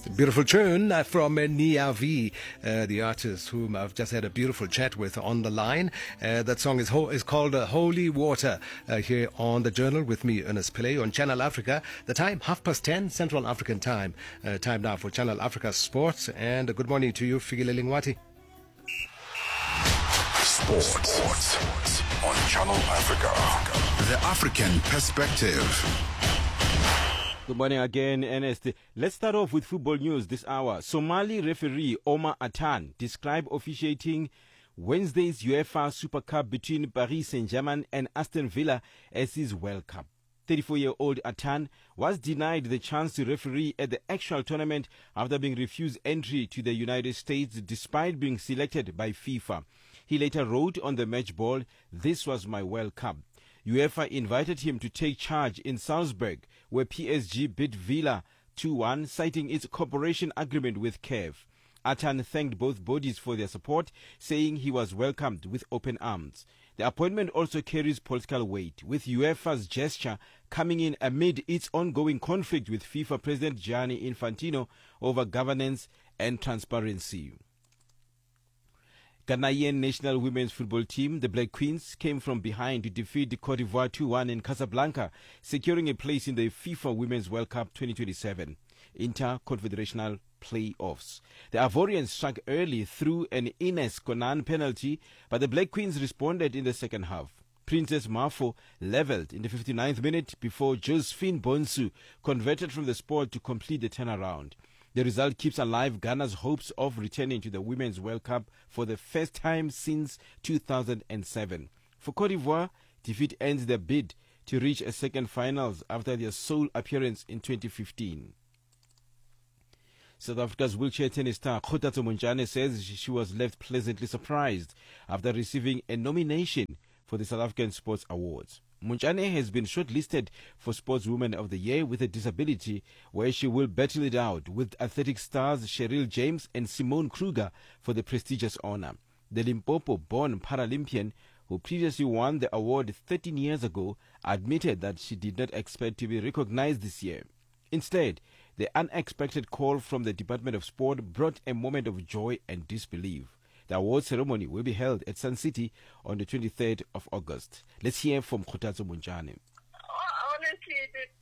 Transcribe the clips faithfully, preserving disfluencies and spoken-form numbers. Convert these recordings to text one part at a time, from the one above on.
Beautiful tune uh, from uh, Nia V, uh, the artist whom I've just had a beautiful chat with on the line. Uh, that song is ho- is called uh, Holy Water, uh, here on The Journal with me, Ernest Pillay, on Channel Africa. The time, half past ten, Central African time. Uh, time now for Channel Africa Sports. And uh, good morning to you, Fikile Lingwati. Sports. Sports on Channel Africa. The African perspective. Good morning again, Ernest. Let's start off with football news this hour. Somali referee Omar Atan described officiating Wednesday's UEFA Super Cup between Paris Saint-Germain and Aston Villa as his World Cup. thirty-four-year-old Atan was denied the chance to referee at the actual tournament after being refused entry to the United States despite being selected by FIFA. He later wrote on the match ball, "This was my World Cup." UEFA invited him to take charge in Salzburg, where P S G beat Villa two one, citing its cooperation agreement with C A F. Atan thanked both bodies for their support, saying he was welcomed with open arms. The appointment also carries political weight, with UEFA's gesture coming in amid its ongoing conflict with FIFA President Gianni Infantino over governance and transparency. Ghanaian national women's football team, the Black Queens, came from behind to defeat Cote d'Ivoire two one in Casablanca, securing a place in the FIFA Women's World Cup twenty twenty-seven Inter-Confederational Playoffs. The Ivorians struck early through an Ines Konan penalty, but the Black Queens responded in the second half. Princess Mafo levelled in the fifty-ninth minute before Josephine Bonsu converted from the spot to complete the turnaround. The result keeps alive Ghana's hopes of returning to the Women's World Cup for the first time since two thousand seven. For Cote d'Ivoire, defeat ends their bid to reach a second finals after their sole appearance in twenty fifteen. South Africa's wheelchair tennis star Kgotatso Montjane says she was left pleasantly surprised after receiving a nomination for the South African Sports Awards. Montjane has been shortlisted for Sportswoman of the Year with a disability, where she will battle it out with athletic stars Cheryl James and Simone Kruger for the prestigious honor. The Limpopo-born Paralympian, who previously won the award thirteen years ago, admitted that she did not expect to be recognized this year. Instead, the unexpected call from the Department of Sport brought a moment of joy and disbelief. The award ceremony will be held at Sun City on the twenty-third of August. Let's hear from Kgotatso Montjane. Honestly, it did,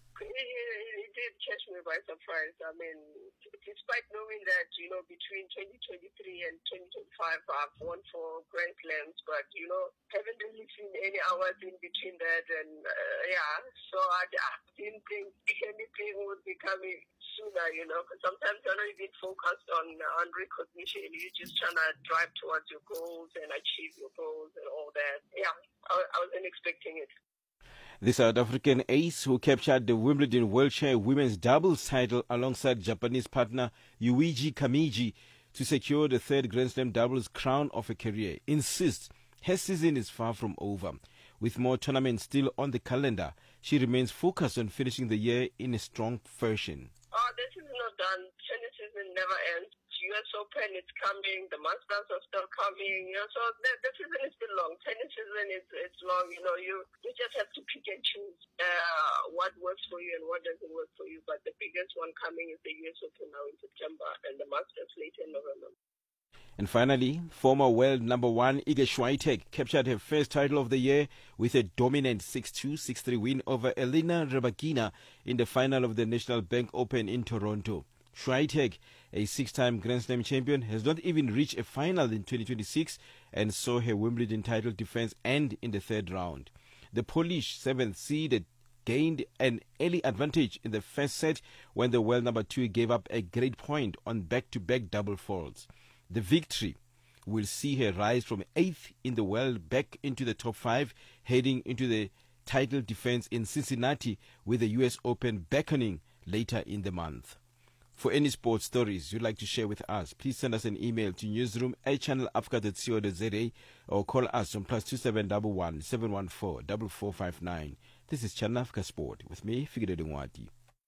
it did catch me by surprise. I mean, despite knowing that, you know, between twenty twenty-three and twenty twenty-five, I've won for Grand Slams, but, you know, haven't really seen any hours in between that. And, uh, yeah, so I, I didn't think anything would be coming sooner, you know, because sometimes you're not even focused on on recognition. You're just trying to drive towards your goals and achieve your goals and all that. Yeah, I, I wasn't expecting it. The South African ace, who captured the Wimbledon wheelchair women's doubles title alongside Japanese partner Yuichi Kamiji to secure the third Grand Slam doubles crown of her career, insists her season is far from over. With more tournaments still on the calendar, she remains focused on finishing the year in a strong fashion. Oh, this is not done. Tennis season never ends. U S Open is coming. The Masters are still coming. You know, so the, the season is still long. Tennis season is it's long. You know, you you just have to pick and choose uh, what works for you and what doesn't work for you. But the biggest one coming is the U S Open now in September and the Masters later in November. And finally, former world number one Iga Swiatek captured her first title of the year with a dominant six two, six three win over Elena Rybakina in the final of the National Bank Open in Toronto. Swiatek, a six-time Grand Slam champion, has not even reached a final in twenty twenty-six and saw her Wimbledon title defense end in the third round. The Polish seventh seeded gained an early advantage in the first set when the world number two gave up a great point on back-to-back double faults. The victory will see her rise from eighth in the world back into the top five, heading into the title defense in Cincinnati with the U S Open beckoning later in the month. For any sports stories you'd like to share with us, please send us an email to newsroom at channel africa dot co dot za or call us on plus two seven one one, seven one four, four four five nine. This is Channel Africa Sport with me, Fikile Lingwati.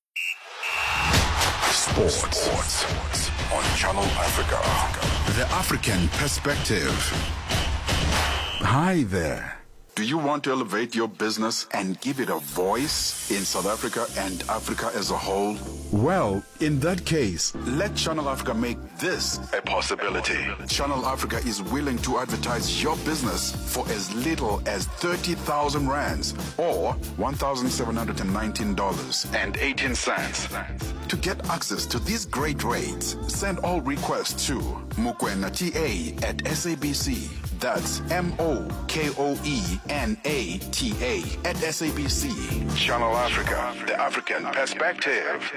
Sports. Sports on Channel Africa. The African perspective. Hi there. Do you want to elevate your business and give it a voice in South Africa and Africa as a whole? Well, in that case, let Channel Africa make this a possibility. Channel Africa is willing to advertise your business for as little as thirty thousand rands or one thousand seven hundred nineteen dollars and eighteen cents. To get access to these great rates, send all requests to mukwenata at S A B C. That's M O K O E N A T A at S A B C. Channel Africa, the African perspective.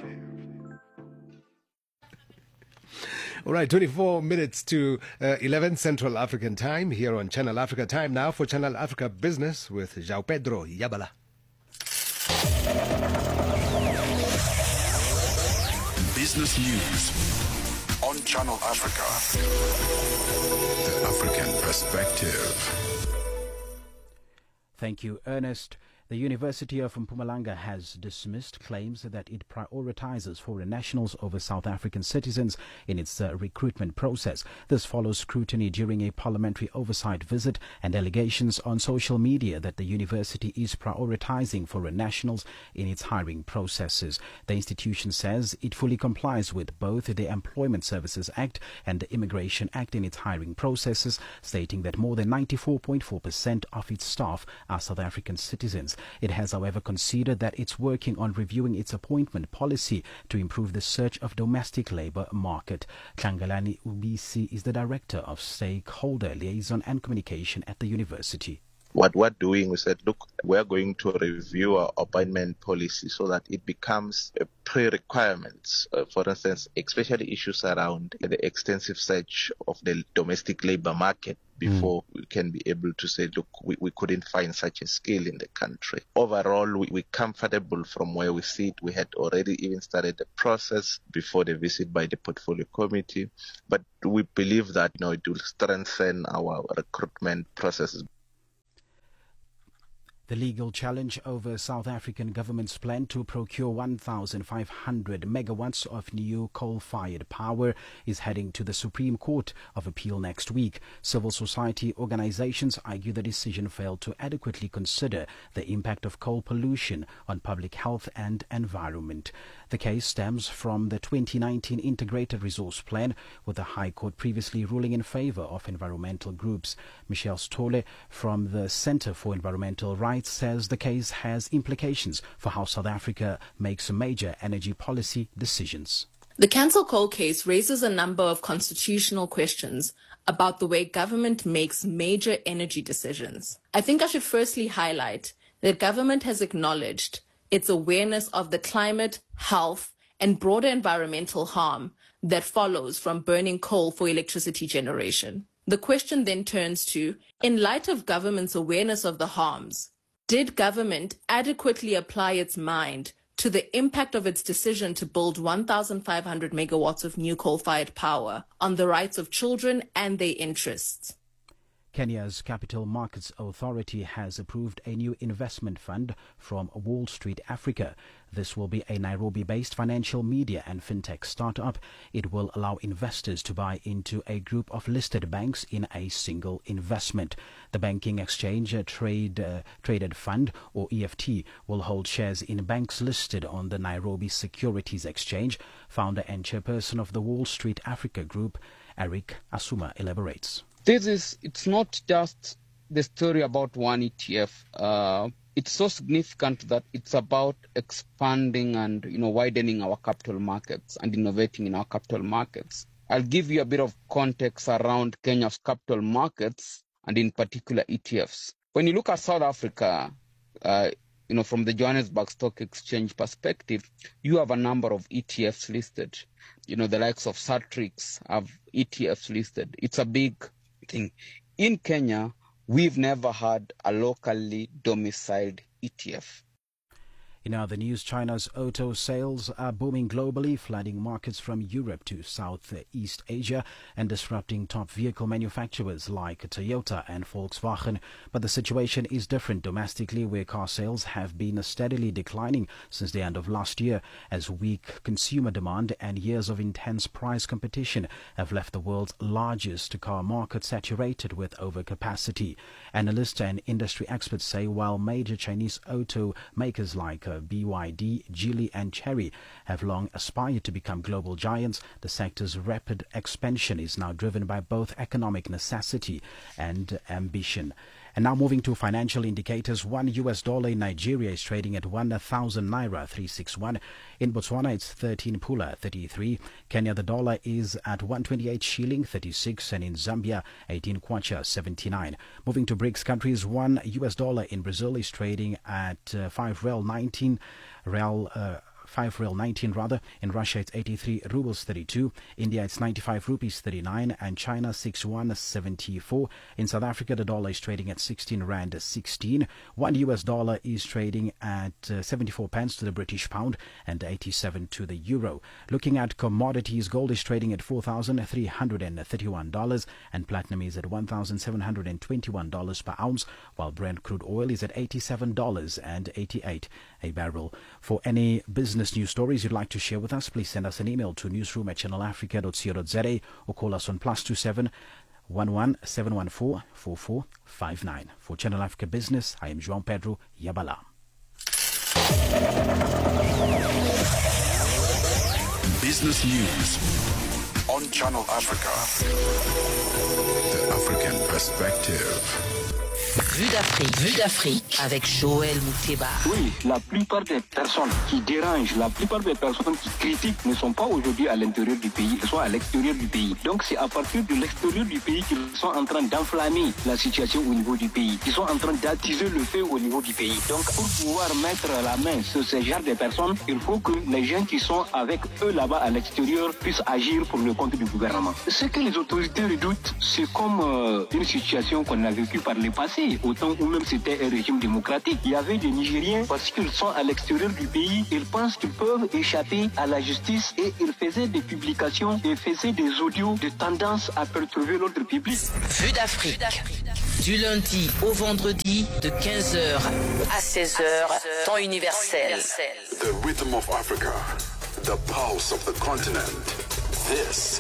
All right, twenty-four minutes to uh, eleven Central African Time here on Channel Africa. Time now for Channel Africa Business with João Pedro Yabala. Business news on Channel Africa. The African perspective. Thank you, Ernest. The University of Mpumalanga has dismissed claims that it prioritizes foreign nationals over South African citizens in its uh, recruitment process. This follows scrutiny during a parliamentary oversight visit and allegations on social media that the university is prioritizing foreign nationals in its hiring processes. The institution says it fully complies with both the Employment Services Act and the Immigration Act in its hiring processes, stating that more than ninety-four point four percent of its staff are South African citizens. It has, however, conceded that it's working on reviewing its appointment policy to improve the search of domestic labour market. Tlangalani Ubisi is the Director of Stakeholder Liaison and Communication at the university. What we're doing, we said, look, we're going to review our appointment policy so that it becomes a pre-requirement. Uh, for instance, especially issues around the extensive search of the domestic labor market before mm. we can be able to say, look, we, we couldn't find such a skill in the country. Overall, we, we're comfortable from where we sit. We had already even started the process before the visit by the portfolio committee. But we believe that, you know, it will strengthen our recruitment processes. The legal challenge over South African government's plan to procure one thousand five hundred megawatts of new coal-fired power is heading to the Supreme Court of Appeal next week. Civil society organizations argue the decision failed to adequately consider the impact of coal pollution on public health and environment. The case stems from the twenty nineteen Integrated Resource Plan, with the High Court previously ruling in favor of environmental groups. Michelle Stole from the Center for Environmental Rights says the case has implications for how South Africa makes major energy policy decisions. The cancel coal case raises a number of constitutional questions about the way government makes major energy decisions. I think I should firstly highlight that government has acknowledged its awareness of the climate, health, and broader environmental harm that follows from burning coal for electricity generation. The question then turns to, in light of government's awareness of the harms, did government adequately apply its mind to the impact of its decision to build one thousand five hundred megawatts of new coal-fired power on the rights of children and their interests? Kenya's Capital Markets Authority has approved a new investment fund from Wall Street Africa. This will be a Nairobi-based financial media and fintech startup. It will allow investors to buy into a group of listed banks in a single investment. The Banking Exchange Trade uh, Traded Fund, or E F T, will hold shares in banks listed on the Nairobi Securities Exchange. Founder and chairperson of the Wall Street Africa Group, Eric Asuma, elaborates. This is, it's not just the story about one E T F. Uh, it's so significant that it's about expanding and, you know, widening our capital markets and innovating in our capital markets. I'll give you a bit of context around Kenya's capital markets and in particular E T Fs. When you look at South Africa, uh, you know, from the Johannesburg Stock Exchange perspective, you have a number of E T Fs listed. You know, the likes of Satrix have E T Fs listed. It's a big thing. In Kenya, we've never had a locally domiciled E T F. In other news, China's auto sales are booming globally, flooding markets from Europe to Southeast Asia and disrupting top vehicle manufacturers like Toyota and Volkswagen. But the situation is different domestically, where car sales have been steadily declining since the end of last year, as weak consumer demand and years of intense price competition have left the world's largest car market saturated with overcapacity. Analysts and industry experts say while major Chinese auto makers like B Y D, Geely and Chery have long aspired to become global giants, the sector's rapid expansion is now driven by both economic necessity and ambition. And now moving to financial indicators, one U S dollar in Nigeria is trading at one thousand naira three sixty-one. In Botswana, it's thirteen pula thirty-three. Kenya, the dollar is at one twenty-eight shilling thirty-six, and in Zambia, eighteen kwacha seventy-nine. Moving to BRICS countries, one U S dollar in Brazil is trading at uh, five real nineteen real. Uh, five real nineteen rather. In Russia it's eighty-three rubles thirty-two. India it's ninety-five rupees thirty-nine, and China sixty-one seventy-four. In South Africa the dollar is trading at sixteen rand sixteen. One U S dollar is trading at uh, seventy-four pence to the British pound and eighty-seven to the euro. Looking at commodities, gold is trading at four thousand three hundred thirty-one dollars and platinum is at one thousand seven hundred twenty-one dollars per ounce, while Brent crude oil is at eighty-seven dollars and eighty-eight a barrel. For any business news stories you'd like to share with us, please send us an email to newsroom at channel africa dot co dot za or call us on plus two seven one one seven one four four four five nine. For Channel Africa Business, I am João Pedro Yabala. Business News on Channel Africa. The African Perspective. Vue d'Afrique, Vue d'Afrique avec Joël Mouteba. Oui, la plupart des personnes qui dérangent, la plupart des personnes qui critiquent ne sont pas aujourd'hui à l'intérieur du pays, elles sont à l'extérieur du pays. Donc c'est à partir de l'extérieur du pays qu'ils sont en train d'enflammer la situation au niveau du pays. Ils sont en train d'attiser le feu au niveau du pays. Donc pour pouvoir mettre la main sur ce genre de personnes, il faut que les gens qui sont avec eux là-bas à l'extérieur puissent agir pour le compte du gouvernement. Ce que les autorités redoutent, c'est comme euh, une situation qu'on a vécue par le passé. Au temps où même c'était un régime démocratique, il y avait des Nigériens, parce qu'ils sont à l'extérieur du pays, ils pensent qu'ils peuvent échapper à la justice et ils faisaient des publications et faisaient des audios de tendance à perturber l'ordre public. Vue d'Afrique, du lundi au vendredi de quinze heures à seize heures, temps universel. The rhythm of Africa, the pulse of the continent. This